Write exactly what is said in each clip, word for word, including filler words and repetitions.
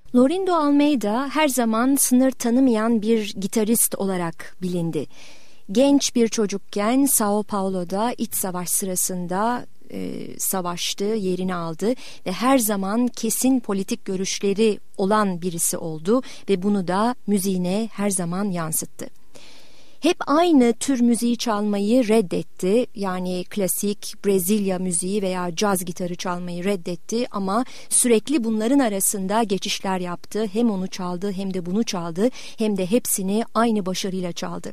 Lorindo Almeida her zaman sınır tanımayan bir gitarist olarak bilindi. Genç bir çocukken Sao Paulo'da iç savaş sırasında e, savaştı, yerini aldı ve her zaman kesin politik görüşleri olan birisi oldu ve bunu da müziğine her zaman yansıttı. Hep aynı tür müziği çalmayı reddetti. Yani klasik, Brezilya müziği veya caz gitarı çalmayı reddetti ama sürekli bunların arasında geçişler yaptı. Hem onu çaldı hem de bunu çaldı hem de hepsini aynı başarıyla çaldı.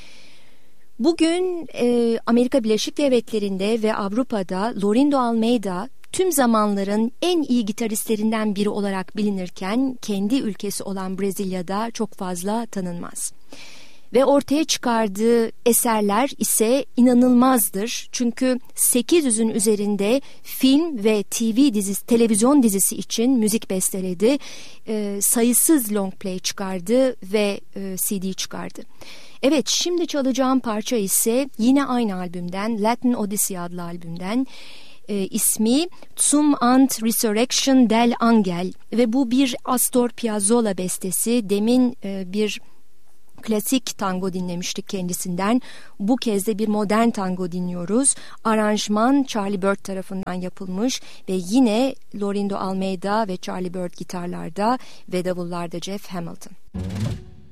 Bugün e, Amerika Birleşik Devletleri'nde ve Avrupa'da Lorindo Almeida tüm zamanların en iyi gitaristlerinden biri olarak bilinirken kendi ülkesi olan Brezilya'da çok fazla tanınmaz. Ve ortaya çıkardığı eserler ise inanılmazdır. Çünkü sekiz yüzün üzerinde film ve T V dizisi, televizyon dizisi için müzik besteledi. E, sayısız long play çıkardı ve e, C D çıkardı. Evet, şimdi çalacağım parça ise yine aynı albümden, Latin Odyssey adlı albümden. E, ismi Zum Ant Resurrection del Angel ve bu bir Astor Piazzolla bestesi. Demin e, bir klasik tango dinlemiştik kendisinden. Bu kez de bir modern tango dinliyoruz. Aranjman Charlie Byrd tarafından yapılmış ve yine Lorindo Almeida ve Charlie Byrd gitarlarda ve davullarda Jeff Hamilton.